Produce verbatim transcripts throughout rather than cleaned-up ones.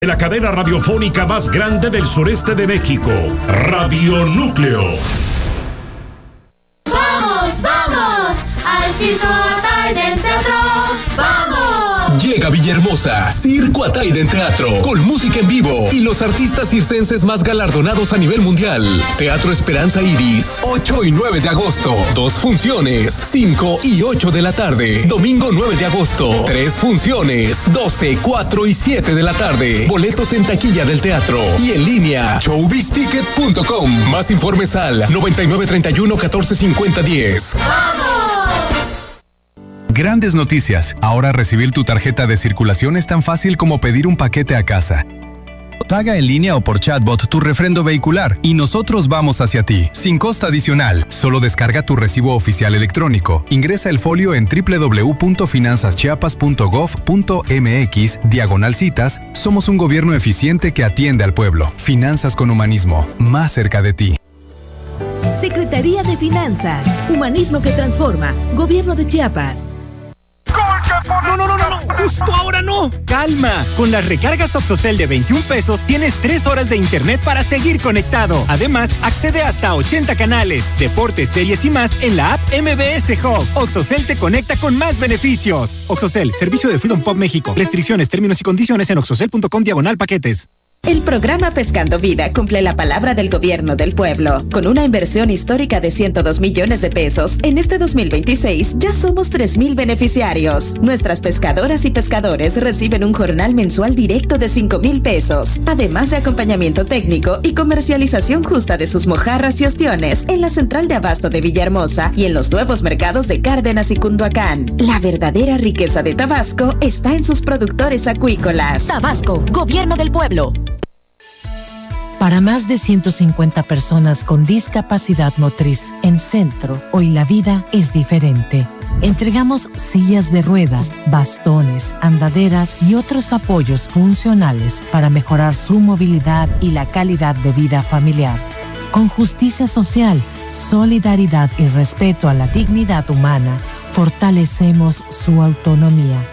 de la cadena radiofónica más grande del sureste de México, Radio Núcleo. ¡Vamos, vamos! ¡Al Circo Ataide Teatro! ¡Vamos! Llega Villahermosa, Circo Ataide Teatro, con música en vivo y los artistas circenses más galardonados a nivel mundial. Teatro Esperanza Iris, ocho y nueve de agosto. Dos funciones, cinco y ocho de la tarde. Domingo nueve de agosto, tres funciones, doce, cuatro y siete de la tarde. Boletos en taquilla del teatro y en línea, showbiz ticket punto com. Más informes al noventa y nueve treinta y uno catorce cincuenta diez. ¡Vamos! Grandes noticias. Ahora recibir tu tarjeta de circulación es tan fácil como pedir un paquete a casa. Paga en línea o por chatbot tu refrendo vehicular y nosotros vamos hacia ti, sin costo adicional. Solo descarga tu recibo oficial electrónico. Ingresa el folio en doble u doble u doble u punto finanzas chiapas punto gov punto mx, diagonal citas. Somos un gobierno eficiente que atiende al pueblo. Finanzas con humanismo, más cerca de ti. Secretaría de Finanzas, Humanismo que Transforma, Gobierno de Chiapas. No, no, no, no, no, justo ahora no. Calma, con las recargas Oxocel de veintiún pesos tienes tres horas de internet para seguir conectado. Además, accede hasta a ochenta canales, deportes, series y más en la app M B S Hub. Oxocel te conecta con más beneficios. Oxocel, servicio de Freedom Pop México. Restricciones, términos y condiciones en oxocel punto com diagonal paquetes. El programa Pescando Vida cumple la palabra del gobierno del pueblo. Con una inversión histórica de ciento dos millones de pesos, en este dos mil veintiséis ya somos tres mil beneficiarios. Nuestras pescadoras y pescadores reciben un jornal mensual directo de cinco mil pesos, además de acompañamiento técnico y comercialización justa de sus mojarras y ostiones en la central de abasto de Villahermosa y en los nuevos mercados de Cárdenas y Cunduacán. La verdadera riqueza de Tabasco está en sus productores acuícolas. Tabasco, gobierno del pueblo. Para más de ciento cincuenta personas con discapacidad motriz en Centro, hoy la vida es diferente. Entregamos sillas de ruedas, bastones, andaderas y otros apoyos funcionales para mejorar su movilidad y la calidad de vida familiar. Con justicia social, solidaridad y respeto a la dignidad humana, fortalecemos su autonomía.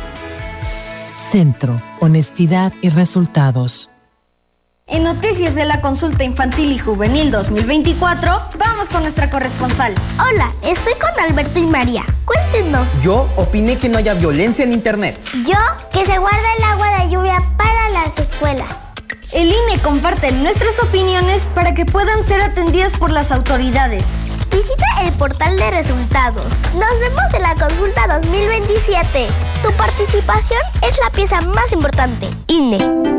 Centro, honestidad y resultados. En Noticias de la Consulta Infantil y Juvenil dos mil veinticuatro, vamos con nuestra corresponsal. Hola, estoy con Alberto y María. Cuéntenos. Yo opiné que no haya violencia en internet. Yo, que se guarde el agua de lluvia para las escuelas. El I N E comparte nuestras opiniones para que puedan ser atendidas por las autoridades. Visita el portal de resultados. Nos vemos en la consulta dos mil veintisiete. Tu participación es la pieza más importante. I N E.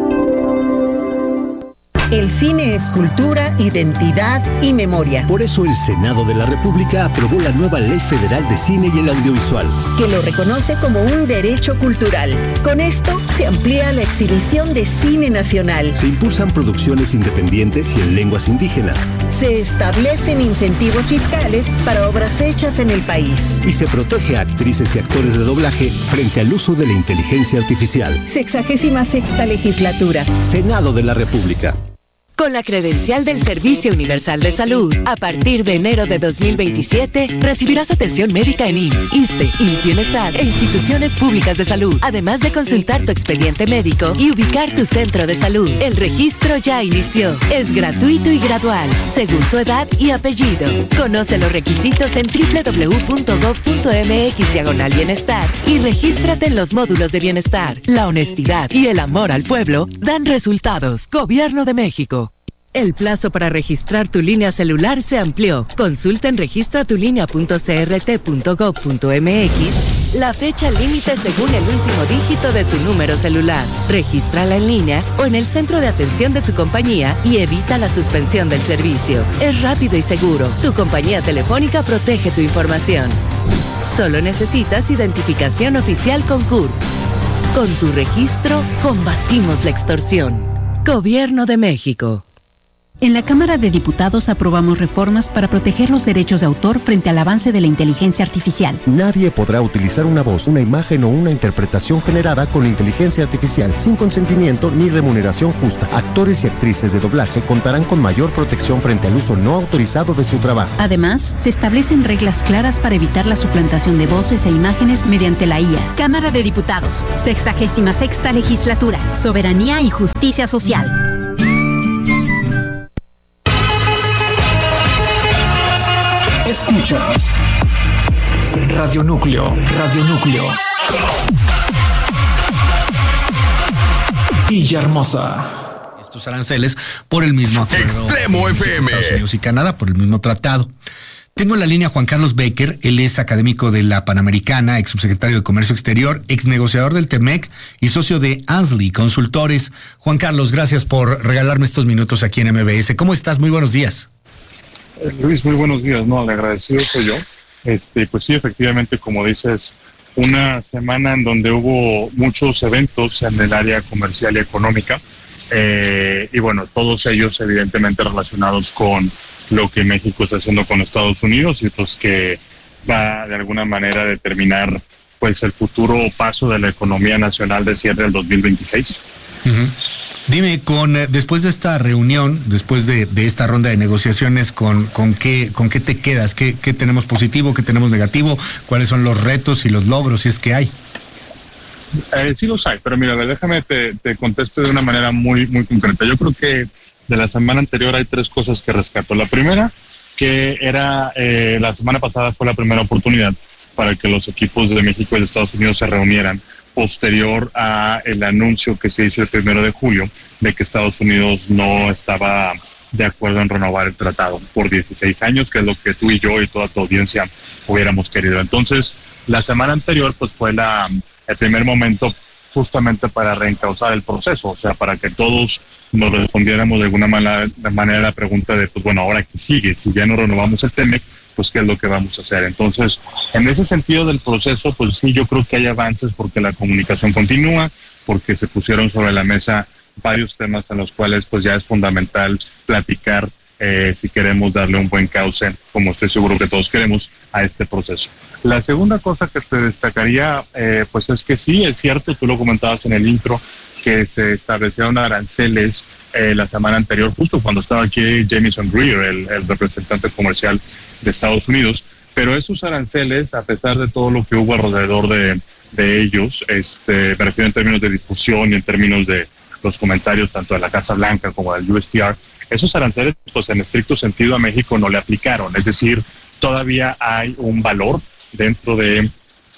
El cine es cultura, identidad y memoria. Por eso el Senado de la República aprobó la nueva Ley Federal de Cine y el Audiovisual, que lo reconoce como un derecho cultural. Con esto se amplía la exhibición de cine nacional. Se impulsan producciones independientes y en lenguas indígenas. Se establecen incentivos fiscales para obras hechas en el país. Y se protege a actrices y actores de doblaje frente al uso de la inteligencia artificial. Sexagésima sexta legislatura. Senado de la República. Con la credencial del Servicio Universal de Salud, a partir de enero de dos mil veintisiete, recibirás atención médica en I M S S, ISSSTE, I M S S Bienestar e instituciones públicas de salud, además de consultar tu expediente médico y ubicar tu centro de salud. El registro ya inició. Es gratuito y gradual, según tu edad y apellido. Conoce los requisitos en doble u doble u doble u punto gov punto mx diagonal bienestar y regístrate en los módulos de bienestar. La honestidad y el amor al pueblo dan resultados. Gobierno de México. El plazo para registrar tu línea celular se amplió. Consulta en registra tu línea punto c r t punto gov punto mx la fecha límite según el último dígito de tu número celular. Regístrala en línea o en el centro de atención de tu compañía y evita la suspensión del servicio. Es rápido y seguro. Tu compañía telefónica protege tu información. Solo necesitas identificación oficial con C U R P. Con tu registro, combatimos la extorsión. Gobierno de México. En la Cámara de Diputados aprobamos reformas para proteger los derechos de autor frente al avance de la inteligencia artificial. Nadie podrá utilizar una voz, una imagen o una interpretación generada con inteligencia artificial sin consentimiento ni remuneración justa. Actores y actrices de doblaje contarán con mayor protección frente al uso no autorizado de su trabajo. Además, se establecen reglas claras para evitar la suplantación de voces e imágenes mediante la I A. Cámara de Diputados, sexagésima sexta legislatura, soberanía y justicia social. Escuchas Radio Núcleo, Radio Núcleo. Villahermosa. Estos aranceles por el mismo acuerdo. Extremo F M. Estados Unidos y Canadá por el mismo tratado. Tengo en la línea a Juan Carlos Baker, él es académico de la Panamericana, ex subsecretario de Comercio Exterior, ex negociador del Temec y socio de Ansley Consultores. Juan Carlos, gracias por regalarme estos minutos aquí en M B S. ¿Cómo estás? Muy buenos días. Luis, muy buenos días. No, el agradecido soy yo. Este, pues sí, efectivamente, como dices, una semana en donde hubo muchos eventos en el área comercial y económica, eh, y bueno, todos ellos evidentemente relacionados con lo que México está haciendo con Estados Unidos y pues que va de alguna manera a determinar pues el futuro paso de la economía nacional de cierre del dos mil veintiséis. Uh-huh. Dime, con eh, después de esta reunión, después de, de esta ronda de negociaciones, ¿con, con, qué, con qué te quedas? ¿Qué, ¿Qué tenemos positivo? ¿Qué tenemos negativo? ¿Cuáles son los retos y los logros, si es que hay? Eh, sí los hay, pero mira, déjame te, te contesto de una manera muy, muy concreta. Yo creo que de la semana anterior hay tres cosas que rescato. La primera, que era eh, la semana pasada fue la primera oportunidad para que los equipos de México y de Estados Unidos se reunieran posterior a el anuncio que se hizo el primero de julio de que Estados Unidos no estaba de acuerdo en renovar el tratado por dieciséis años, que es lo que tú y yo y toda tu audiencia hubiéramos querido. Entonces, la semana anterior pues fue la el primer momento justamente para reencauzar el proceso, o sea, para que todos nos respondiéramos de alguna manera, de manera a la pregunta de, pues bueno, ahora qué sigue, si ya no renovamos el Temec, pues qué es lo que vamos a hacer. Entonces, en ese sentido del proceso, pues sí, yo creo que hay avances porque la comunicación continúa, porque se pusieron sobre la mesa varios temas en los cuales pues ya es fundamental platicar eh, si queremos darle un buen cauce, como estoy seguro que todos queremos, a este proceso. La segunda cosa que te destacaría, eh, pues es que sí, es cierto, tú lo comentabas en el intro, que se establecieron aranceles eh, la semana anterior, justo cuando estaba aquí Jamieson Greer, el, el representante comercial de Estados Unidos, pero esos aranceles, a pesar de todo lo que hubo alrededor de, de ellos, este, me refiero en términos de difusión y en términos de los comentarios tanto de la Casa Blanca como del U S T R, esos aranceles, pues en estricto sentido a México no le aplicaron, es decir, todavía hay un valor dentro de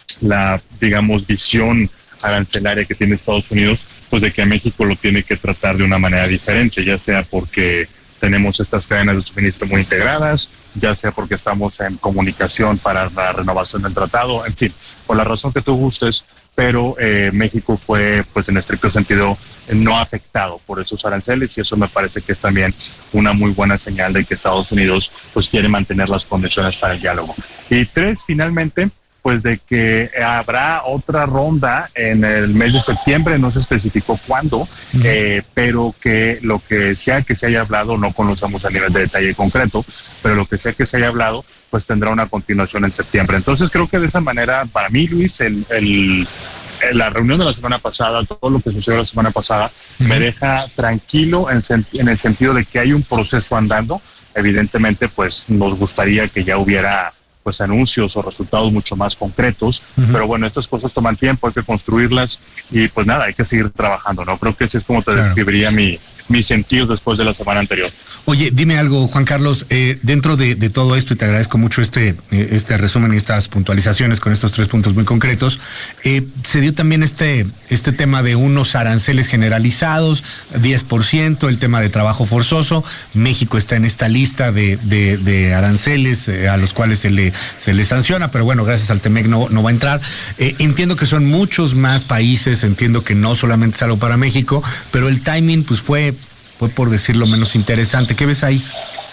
la, digamos, visión arancelaria que tiene Estados Unidos, pues de que a México lo tiene que tratar de una manera diferente, ya sea porque tenemos estas cadenas de suministro muy integradas, ya sea porque estamos en comunicación para la renovación del tratado, en fin, por la razón que tú gustes, pero eh, México fue, pues en estricto sentido, no afectado por esos aranceles y eso me parece que es también una muy buena señal de que Estados Unidos pues quiere mantener las condiciones para el diálogo. Y tres, finalmente, pues de que habrá otra ronda en el mes de septiembre, no se especificó cuándo, uh-huh. eh, pero que lo que sea que se haya hablado, no conocemos a nivel de detalle concreto, pero lo que sea que se haya hablado, pues tendrá una continuación en septiembre. Entonces creo que de esa manera, para mí, Luis, el, el, la reunión de la semana pasada, todo lo que sucedió la semana pasada, uh-huh. me deja tranquilo en, en el sentido de que hay un proceso andando. Evidentemente, pues nos gustaría que ya hubiera pues anuncios o resultados mucho más concretos, uh-huh. pero bueno, estas cosas toman tiempo, hay que construirlas y pues nada, hay que seguir trabajando, ¿no? Creo que ese es como te claro. describiría mi, mis sentidos después de la semana anterior. Oye, dime algo, Juan Carlos, eh, dentro de, de todo esto, y te agradezco mucho este, eh, este resumen y estas puntualizaciones con estos tres puntos muy concretos, eh, se dio también este, este tema de unos aranceles generalizados, diez por ciento, el tema de trabajo forzoso. México está en esta lista de, de, de aranceles eh, a los cuales se le, se le sanciona, pero bueno, gracias al Temec no, no va a entrar. Eh, entiendo que son muchos más países, entiendo que no solamente es algo para México, pero el timing pues fue fue por decirlo menos interesante. ¿Qué ves ahí?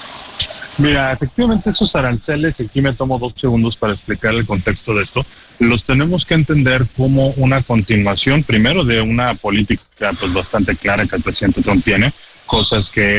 Mira, efectivamente esos aranceles, aquí me tomo dos segundos para explicar el contexto de esto, los tenemos que entender como una continuación, primero, de una política pues bastante clara que el presidente Trump tiene, cosas que él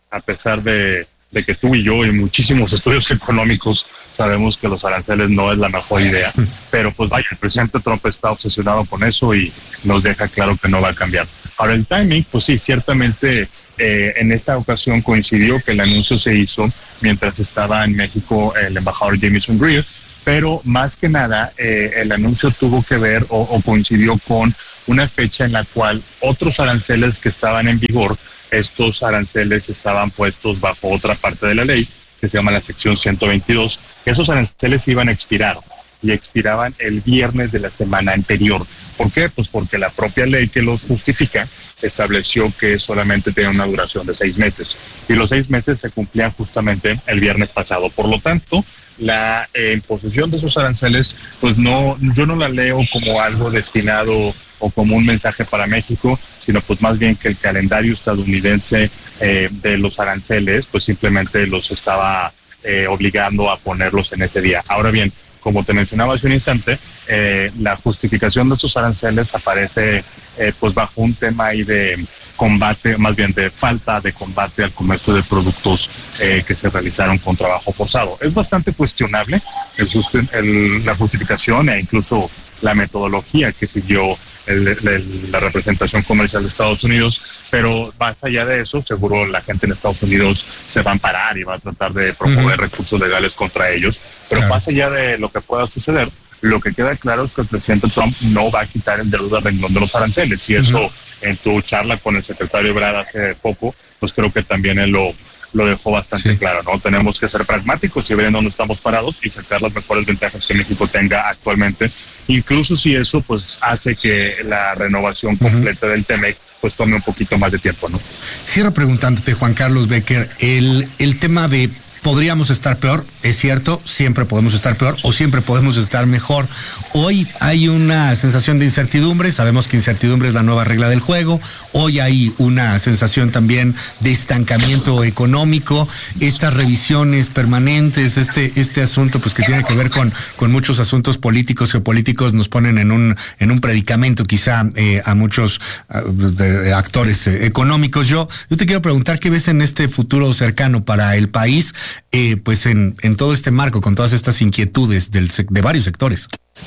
a pesar de, de que tú y yo y muchísimos estudios económicos sabemos que los aranceles no es la mejor idea, pero pues vaya, el presidente Trump está obsesionado con eso y nos deja claro que no va a cambiar. Ahora el timing, pues sí, ciertamente eh, en esta ocasión coincidió que el anuncio se hizo mientras estaba en México el embajador Jamieson Greer, pero más que nada eh, el anuncio tuvo que ver o, o coincidió con una fecha en la cual otros aranceles que estaban en vigor, estos aranceles estaban puestos bajo otra parte de la ley, que se llama la sección ciento veintidós, que esos aranceles iban a expirar y expiraban el viernes de la semana anterior. ¿Por qué? Pues porque la propia ley que los justifica estableció que solamente tenía una duración de seis meses y los seis meses se cumplían justamente el viernes pasado. Por lo tanto, la eh, imposición de esos aranceles, pues no, yo no la leo como algo destinado o como un mensaje para México, sino pues más bien que el calendario estadounidense eh, de los aranceles, pues simplemente los estaba eh, obligando a ponerlos en ese día. Ahora bien, como te mencionaba hace un instante, eh, la justificación de esos aranceles aparece eh, pues bajo un tema ahí de combate, más bien de falta de combate al comercio de productos eh, que se realizaron con trabajo forzado. Es bastante cuestionable el, el, la justificación e incluso la metodología que siguió el, el, la representación comercial de Estados Unidos, pero más allá de eso, seguro la gente en Estados Unidos se va a amparar y va a tratar de promover uh-huh. recursos legales contra ellos, pero claro. Más allá de lo que pueda suceder, lo que queda claro es que el presidente Trump no va a quitar el dedo del renglón de los aranceles, y eso uh-huh. en tu charla con el secretario Ebrard hace poco, pues creo que también él lo lo dejó bastante sí. claro, ¿no? Tenemos que ser pragmáticos y ver en dónde estamos parados y sacar las mejores ventajas que México tenga actualmente, incluso si eso pues hace que la renovación completa uh-huh. del TEMEC pues tome un poquito más de tiempo, ¿no? Cierro preguntándote, Juan Carlos Becker, el, el tema de podríamos estar peor, es cierto, siempre podemos estar peor o siempre podemos estar mejor. Hoy hay una sensación de incertidumbre, sabemos que incertidumbre es la nueva regla del juego. Hoy hay una sensación también de estancamiento económico, estas revisiones permanentes, este este asunto pues que tiene que ver con con muchos asuntos políticos, geopolíticos, nos ponen en un en un predicamento quizá eh, a muchos uh, de, actores eh, económicos. Yo yo te quiero preguntar qué ves en este futuro cercano para el país. Eh, pues en, en todo este marco, con todas estas inquietudes del, de varios sectores.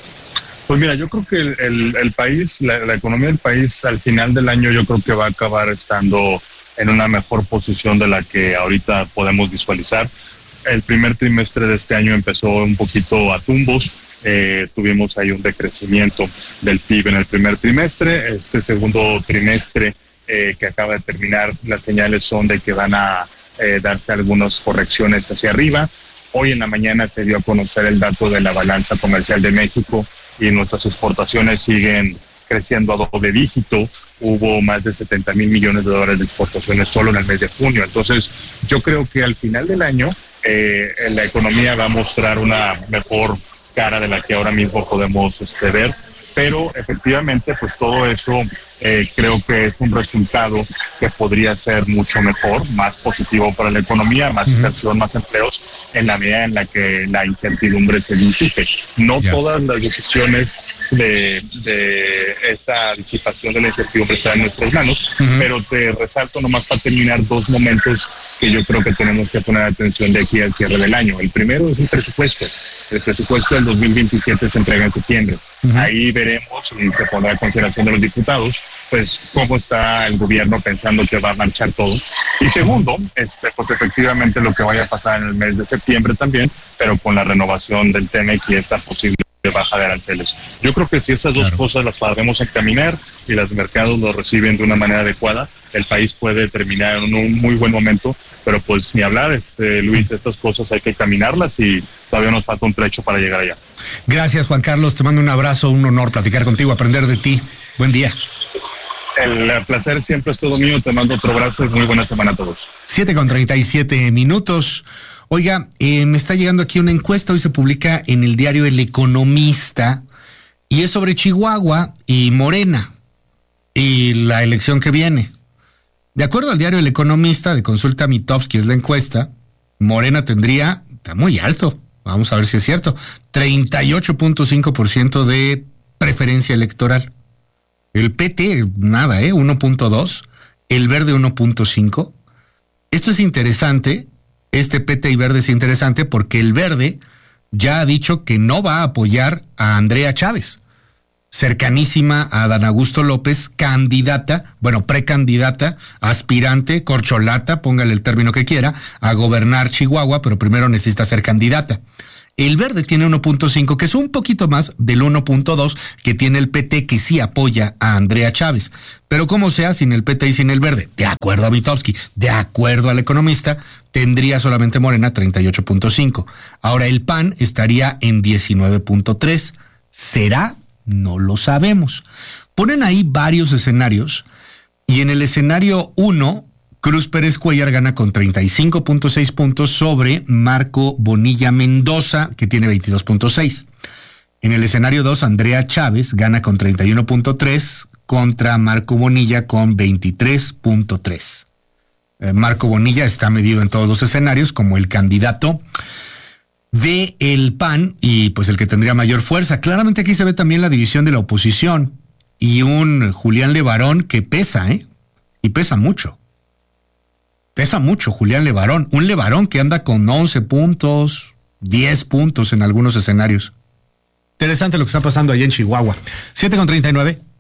Pues mira, yo creo que el, el, el país, la, la economía del país al final del año yo creo que va a acabar estando en una mejor posición de la que ahorita podemos visualizar. El primer trimestre de este año empezó un poquito a tumbos, eh, tuvimos ahí un decrecimiento del P I B en el primer trimestre. Este segundo trimestre eh, que acaba de terminar, las señales son de que van a Eh, darse algunas correcciones hacia arriba. Hoy en la mañana se dio a conocer el dato de la balanza comercial de México y nuestras exportaciones siguen creciendo a doble dígito. Hubo más de setenta mil millones de dólares de exportaciones solo en el mes de junio. Entonces yo creo que al final del año eh, la economía va a mostrar una mejor cara de la que ahora mismo podemos este, ver. Pero efectivamente, pues todo eso eh, creo que es un resultado que podría ser mucho mejor, más positivo para la economía, más uh-huh. inversión, más empleos, en la medida en la que la incertidumbre se disipe. No yeah. todas las decisiones de, de esa disipación de la incertidumbre están en nuestras manos, uh-huh. pero te resalto nomás para terminar dos momentos que yo creo que tenemos que poner atención de aquí al cierre del año. El primero es el presupuesto. El presupuesto del dos mil veintisiete se entrega en septiembre. Uh-huh. Ahí veremos y se pondrá a consideración de los diputados, pues cómo está el gobierno pensando que va a marchar todo. Y segundo, este, pues efectivamente lo que vaya a pasar en el mes de septiembre también, pero con la renovación del TEMEC y esta posible baja de aranceles. Yo creo que si esas dos claro. cosas las podemos encaminar y los mercados lo reciben de una manera adecuada, el país puede terminar en un muy buen momento, pero pues ni hablar, este, Luis, estas cosas hay que caminarlas y todavía nos falta un trecho para llegar allá. Gracias, Juan Carlos, te mando un abrazo, un honor platicar contigo, aprender de ti. Buen día. El placer siempre es todo mío, te mando otro abrazo y muy buena semana a todos. siete con treinta y siete minutos. Oiga, eh, me está llegando aquí una encuesta, hoy se publica en el diario El Economista, y es sobre Chihuahua y Morena, y la elección que viene. De acuerdo al diario El Economista, de Consulta Mitofsky, es la encuesta, Morena tendría, está muy alto, vamos a ver si es cierto, treinta y ocho punto cinco por ciento de preferencia electoral. El P T, nada, ¿eh? uno punto dos, el Verde uno punto cinco, Esto es interesante, este P T y Verde es interesante porque el Verde ya ha dicho que no va a apoyar a Andrea Chávez, cercanísima a Adán Augusto López, candidata, bueno, precandidata, aspirante, corcholata, póngale el término que quiera, a gobernar Chihuahua, pero primero necesita ser candidata. El Verde tiene uno punto cinco, que es un poquito más del uno punto dos que tiene el P T, que sí apoya a Andrea Chávez. Pero como sea, sin el P T y sin el Verde, de acuerdo a Vitovsky, de acuerdo al economista, tendría solamente Morena treinta y ocho punto cinco. Ahora el P A N estaría en diecinueve punto tres. ¿Será? No lo sabemos. Ponen ahí varios escenarios y en el escenario uno, Cruz Pérez Cuellar gana con treinta y cinco punto seis puntos sobre Marco Bonilla Mendoza, que tiene veintidós punto seis. En el escenario dos, Andrea Chávez gana con treinta y uno punto tres contra Marco Bonilla con veintitrés punto tres. Eh, Marco Bonilla está medido en todos los escenarios como el candidato de el P A N y pues el que tendría mayor fuerza. Claramente aquí se ve también la división de la oposición y un Julián Levarón que pesa, ¿eh? Y pesa mucho. Pesa mucho Julián Levarón, un Levarón que anda con once puntos, diez puntos en algunos escenarios. Interesante lo que está pasando allá en Chihuahua. siete con treinta y nueve.